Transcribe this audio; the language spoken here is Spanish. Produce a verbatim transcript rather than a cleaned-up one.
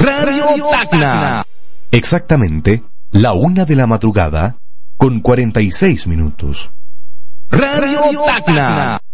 Radio Tacna. Exactamente la una de la madrugada con cuarenta y seis minutos. Radio Tacna.